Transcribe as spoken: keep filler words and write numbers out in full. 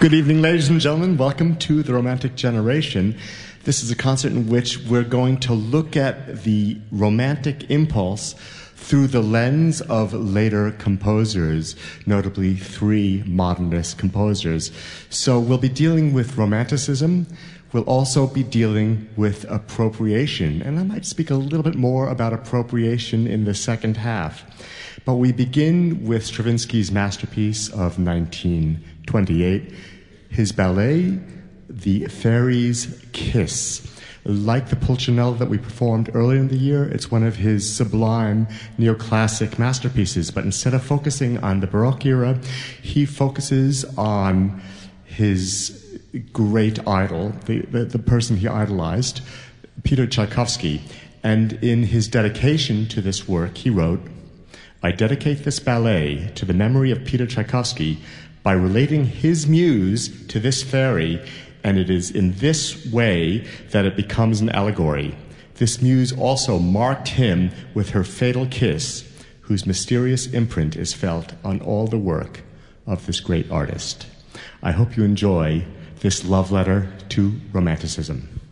Good evening, ladies and gentlemen. Welcome to The Romantic Generation. This is a concert in which we're going to look at the romantic impulse through the lens of later composers, notably three modernist composers. So we'll be dealing with Romanticism. We'll also be dealing with appropriation, and I might speak a little bit more about appropriation in the second half. But we begin with Stravinsky's masterpiece of nineteen twenty-eight, his ballet, The Fairy's Kiss. Like the Pulcinella that we performed earlier in the year, it's one of his sublime neoclassic masterpieces. But instead of focusing on the Baroque era, he focuses on his great idol, the, the, the person he idolized, Peter Tchaikovsky. And in his dedication to this work, he wrote, "I dedicate this ballet to the memory of Peter Tchaikovsky by relating his muse to this fairy, and it is in this way that it becomes an allegory. This muse also marked him with her fatal kiss, whose mysterious imprint is felt on all the work of this great artist." I hope you enjoy this love letter to Romanticism.